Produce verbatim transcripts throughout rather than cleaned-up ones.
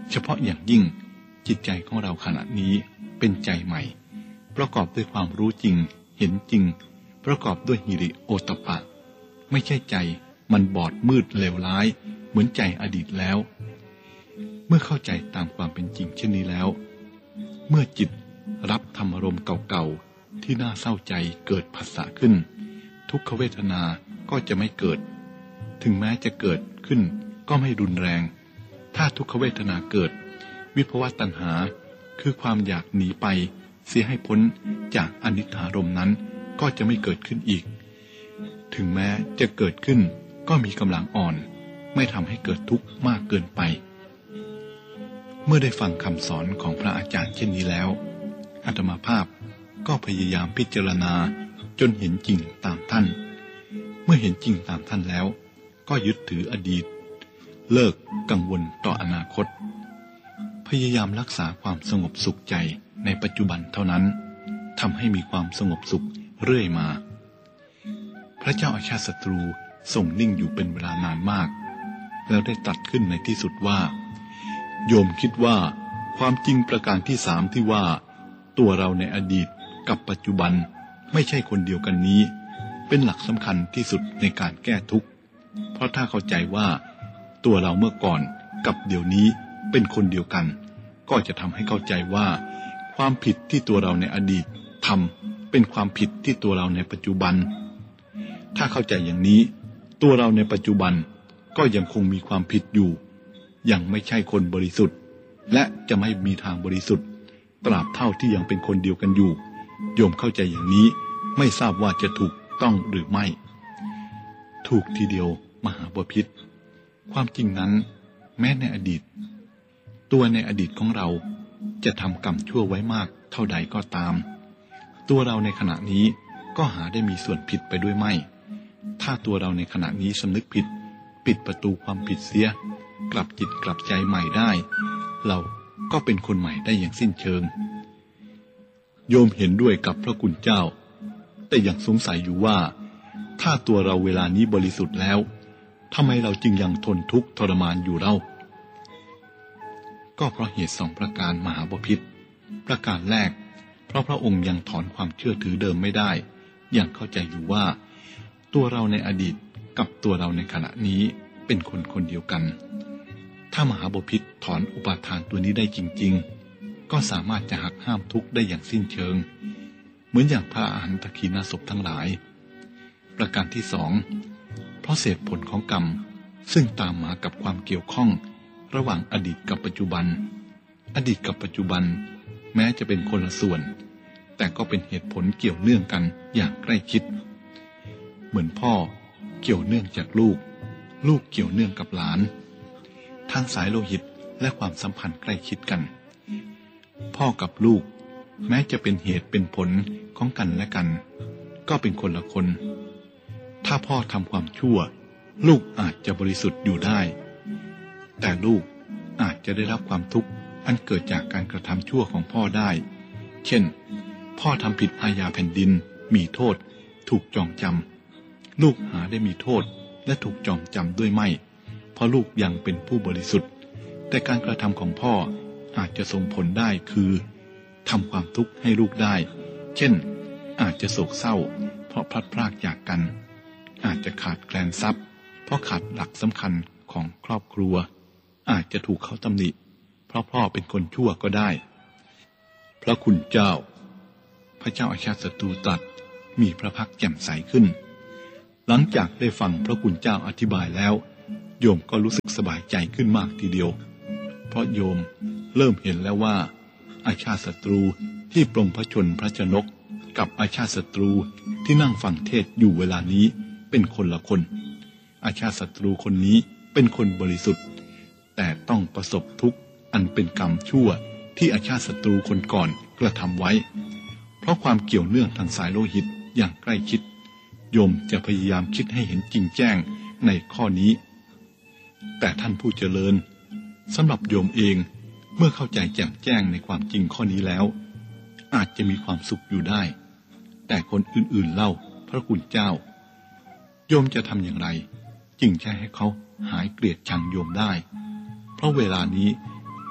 เฉพาะอย่างยิ่งจิตใจของเราขณะนี้เป็นใจใหม่ประกอบด้วยความรู้จริงเห็นจริงประกอบด้วยหิริโอตตัปปะไม่ใช่ใจมันบอดมืดเลวร้ายเหมือนใจอดีตแล้วเมื่อเข้าใจตามความเป็นจริงเช่นนี้แล้วเมื่อจิตรับธรรมารมณ์เก่าๆที่น่าเศร้าใจเกิดผัสสะขึ้นทุกขเวทนาก็จะไม่เกิดถึงแม้จะเกิดขึ้นก็ไม่รุนแรงถ้าทุกขเวทนาเกิดวิภวตัณหาคือความอยากหนีไปเสียให้พ้นจากอนิจจารมณ์นั้นก็จะไม่เกิดขึ้นอีกถึงแม้จะเกิดขึ้นก็มีกำลังอ่อนไม่ทำให้เกิดทุกข์มากเกินไปเมื่อได้ฟังคำสอนของพระอาจารย์เช่นนี้แล้วอาตมาภาพก็พยายามพิจารณาจนเห็นจริงตามท่านเมื่อเห็นจริงตามท่านแล้วก็ยึดถืออดีตเลิกกังวลต่ออนาคตพยายามรักษาความสงบสุขใจในปัจจุบันเท่านั้นทำให้มีความสงบสุขเรื่อยมาพระเจ้าอาชาติศัตรูทรงนิ่งอยู่เป็นเวลานานมากแล้วได้ตรัสขึ้นในที่สุดว่าโยมคิดว่าความจริงประการที่สามที่ว่าตัวเราในอดีตกับปัจจุบันไม่ใช่คนเดียวกันนี้เป็นหลักสำคัญที่สุดในการแก้ทุกข์เพราะถ้าเข้าใจว่าตัวเราเมื่อก่อนกับเดี๋ยวนี้เป็นคนเดียวกันก็จะทำให้เข้าใจว่าความผิดที่ตัวเราในอดีตทำเป็นความผิดที่ตัวเราในปัจจุบันถ้าเข้าใจอย่างนี้ตัวเราในปัจจุบันก็ยังคงมีความผิดอยู่ยังไม่ใช่คนบริสุทธิ์และจะไม่มีทางบริสุทธิ์ตราบเท่าที่ยังเป็นคนเดียวกันอยู่โยมเข้าใจอย่างนี้ไม่ทราบว่าจะถูกต้องหรือไม่ถูกทีเดียวมหาบพิตรความจริงนั้นแม้ในอดีตตัวในอดีตของเราจะทำกรรมชั่วไว้มากเท่าใดก็ตามตัวเราในขณะนี้ก็หาได้มีส่วนผิดไปด้วยไม่ถ้าตัวเราในขณะนี้สำนึกผิดปิดประตูความผิดเสียกลับจิตกลับใจใหม่ได้เราก็เป็นคนใหม่ได้อย่างสิ้นเชิงโยมเห็นด้วยกับพระคุณเจ้าแต่ยังสงสัยอยู่ว่าถ้าตัวเราเวลานี้บริสุทธิ์แล้วทำไมเราจึงยังทนทุกข์ทรมานอยู่เล่าก็เพราะเหตุสองประการมหาบพิตรประการแรกเพราะพระองค์ยังถอนความเชื่อถือเดิมไม่ได้ยังเข้าใจอยู่ว่าตัวเราในอดีตกับตัวเราในขณะนี้เป็นคนคนเดียวกันถ้ามหาบพิตรถอนอุปาทานตัวนี้ได้จริงๆก็สามารถจะหักห้ามทุกข์ได้อย่างสิ้นเชิงเหมือนอย่างพระอรหันตขีณาสพทั้งหลายประการที่สองเพราะเศษผลของกรรมซึ่งตามมากับความเกี่ยวข้องระหว่างอดีตกับปัจจุบันอดีตกับปัจจุบันแม้จะเป็นคนละส่วนแต่ก็เป็นเหตุผลเกี่ยวเนื่องกันอย่างใกล้ชิดเหมือนพ่อเกี่ยวเนื่องจากลูกลูกเกี่ยวเนื่องกับหลานทางสายโลหิตและความสัมพันธ์ใกล้ชิดกันพ่อกับลูกแม้จะเป็นเหตุเป็นผลของกันและกันก็เป็นคนละคนถ้าพ่อทำความชั่วลูกอาจจะบริสุทธิ์อยู่ได้แต่ลูกอาจจะได้รับความทุกข์อันเกิดจากการกระทำชั่วของพ่อได้เช่นพ่อทำผิดอาญาแผ่นดินมีโทษถูกจองจำลูกหาได้มีโทษและถูกจองจำด้วยไม่เพราะลูกยังเป็นผู้บริสุทธิ์แต่การกระทำของพ่ออาจจะส่งผลได้คือทำความทุกข์ให้ลูกได้เช่นอาจจะโศกเศร้าเพราะพลัดพรากจากกันอาจจะขาดแคลนทรัพย์เพราะขาดหลักสำคัญของครอบครัวอาจจะถูกเขาตำหนิเพราะพ่อเป็นคนชั่วก็ได้พระคุณเจ้าพระเจ้าอาชาติศัตรูตรัสมีพระพักตร์แจ่มใสขึ้นหลังจากได้ฟังพระคุณเจ้าอธิบายแล้วโยมก็รู้สึกสบายใจขึ้นมากทีเดียวเพราะโยมเริ่มเห็นแล้วว่าอาชาติศัตรูที่ปลงพระชนพระชนกกับอาชาติศัตรูที่นั่งฟังเทศอยู่เวลานี้เป็นคนละคนอาชาติศัตรูคนนี้เป็นคนบริสุทธิ์แต่ต้องประสบทุกข์อันเป็นกรรมชั่วที่อาชาติศัตรูคนก่อนกระทำไว้เพราะความเกี่ยวเนื่องทางสายโลหิตอย่างใกล้ชิดโยมจะพยายามคิดให้เห็นจริงแจ้งในข้อนี้แต่ท่านผู้เจริญสำหรับโยมเองเมื่อเข้าใจแจ่มแจ้งในความจริงข้อนี้แล้วอาจจะมีความสุขอยู่ได้แต่คนอื่นๆเล่าพระคุณเจ้าโยมจะทำอย่างไรจึงจะให้เขาหายเกลียดชังโยมได้เพราะเวลานี้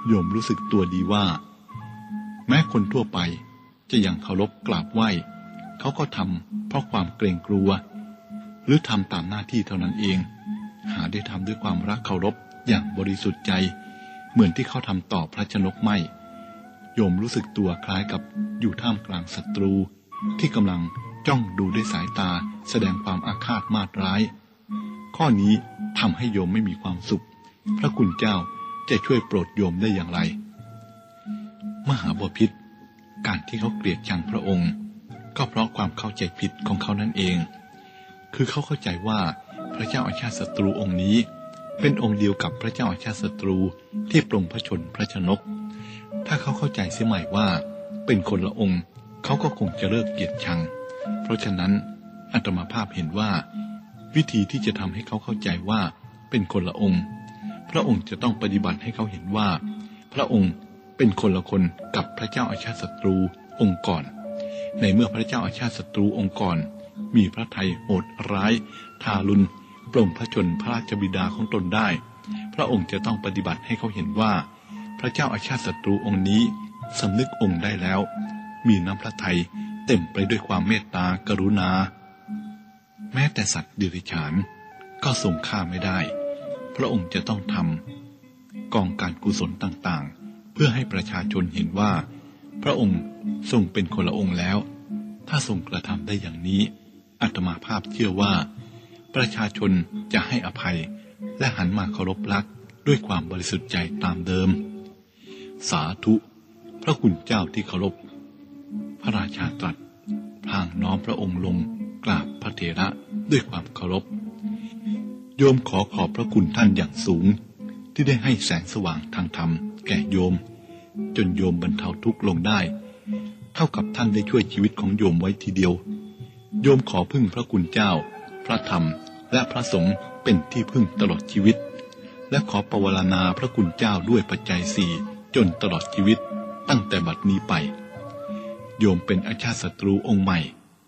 โยมรู้สึกตัวดีว่าแม้คนทั่วไปจะยังเคารพกราบไหว้เขาก็ทำเพราะความเกรงกลัวหรือทำตามหน้าที่เท่านั้นเองหาได้ทำด้วยความรักเคารพอย่างบริสุทธิ์ใจเหมือนที่เขาทำต่อพระชนกไม่โยมรู้สึกตัวคล้ายกับอยู่ท่ามกลางศัตรูที่กำลังจ้องดูด้วยสายตาแสดงความอาฆาตมาตร้ายข้อนี้ทำให้โยมไม่มีความสุขพระคุณเจ้าจะช่วยโปรดโยมได้อย่างไรมหาบพิตรการที่เขาเกลียดชังพระองค์ก็เพราะความเข้าใจผิดของเขานั่นเองคือเขาเข้าใจว่าพระเจ้าอาชาติศัตรูองค์นี้เป็นองค์เดียวกับพระเจ้าอาชาติศัตรูที่ปรงพระชนพระชนกถ้าเขาเข้าใจเสียใหม่ว่าเป็นคนละองค์เขาก็คงจะเลิกเกลียดชังเพราะฉะนั้นอาตมาภาพเห็นว่าวิธีที่จะทำให้เขาเข้าใจว่าเป็นคนละองค์พระองค์จะต้องปฏิบัติให้เขาเห็นว่าพระองค์เป็นคนละคนกับพระเจ้าอาชาติศัตรูองค์ก่อนในเมื่อพระเจ้าอาชาติศัตรูองค์ก่อนมีพระทัยโหดร้ายทารุณปลงพระชนพระราชบิดาของตนได้พระองค์จะต้องปฏิบัติให้เขาเห็นว่าพระเจ้าอาชาติศัตรูองค์นี้สำนึกองค์ได้แล้วมีน้ำพระทัยเต็มไปด้วยความเมตตากรุณาแม้แต่สัตว์เดรัจฉานก็ทรงฆ่าไม่ได้พระองค์จะต้องทำกองการกุศลต่างๆเพื่อให้ประชาชนเห็นว่าพระองค์ทรงเป็นคนละองค์แล้วถ้าทรงกระทำได้อย่างนี้อาตมาภาพเชื่อว่าประชาชนจะให้อภัยและหันมาเคารพรักด้วยความบริสุทธิ์ใจตามเดิมสาธุพระคุณเจ้าที่เคารพพระราชาตรัสพลางน้อมพระองค์ลงกราบพระเถระด้วยความเคารพโยมขอขอบพระคุณท่านอย่างสูงที่ได้ให้แสงสว่างทางธรรมแก่โยมจนโยมบรรเทาทุกข์ลงได้เท่ากับท่านได้ช่วยชีวิตของโยมไว้ทีเดียวโยมขอพึ่งพระคุณเจ้าพระธรรมและพระสงฆ์เป็นที่พึ่งตลอดชีวิตและขอปวารณาพระคุณเจ้าด้วยปัจจัยสี่จนตลอดชีวิตตั้งแต่บัดนี้ไปโยมเป็นอาชาติศัตรูองค์ใหม่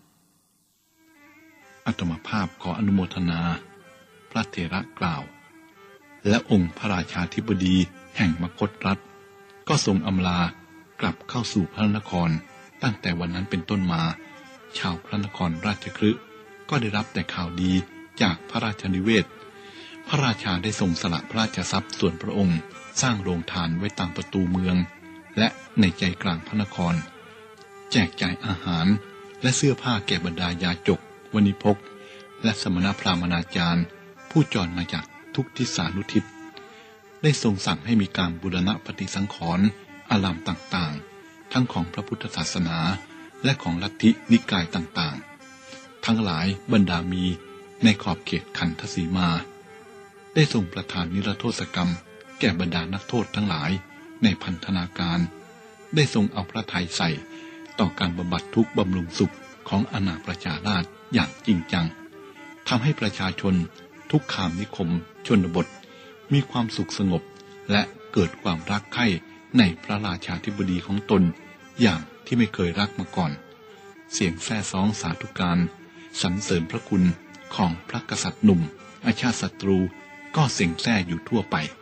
อาตมาภาพขออนุโมทนาพระเถระกล่าวและองค์พระราชาธิบดีแห่งมคธรัฐก็ทรงอำลากลับเข้าสู่พระนครตั้งแต่วันนั้นเป็นต้นมาชาวพระนครราชคฤห์ก็ได้รับแต่ข่าวดีจากพระราชนิเวศพระราชาได้ทรงสละพระราชทรัพย์ส่วนพระองค์สร้างโรงทานไว้ตามประตูเมืองและในใจกลางพระนครแจกจ่ายอาหารและเสื้อผ้าแก่บรรดายาจกวณิพกและสมณพราหมณาจารย์ผู้จรมาจากทุกทิศานุทิศได้ทรงสั่งให้มีการบูรณะปฏิสังขรณ์อารามต่างๆทั้งของพระพุทธศาสนาและของลัทธินิกายต่างๆทั้งหลายบรรดามีในขอบเขตขันธสีมาได้ทรงประทานนิรโทษกรรมแก่บรรดานักโทษทั้งหลายในพันธนาการได้ทรงเอาพระทัยใส่ต่อการบำบัดทุกข์บำรุงสุขของอาณาประชาราษฎร์อย่างจริงจังทำให้ประชาชนทุกขามนิคมชนบทมีความสุขสงบและเกิดความรักใคร่ในพระราชาธิบดีของตนอย่างที่ไม่เคยรักมาก่อนเสียงแซ่ซ้องสาธุการสรรเสริญพระคุณของพระกษัตริย์หนุ่มอาชาติศัตรูก็เสียงแซ่อยู่ทั่วไป